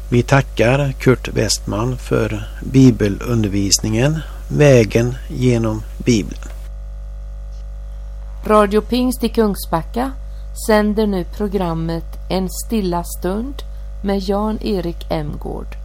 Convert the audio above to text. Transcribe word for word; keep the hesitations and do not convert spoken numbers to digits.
Vi tackar Kurt Westman för bibelundervisningen Vägen genom Bibeln. Radio Pingst i Kungsbacka sänder nu programmet En stilla stund med Jan-Erik Emgård.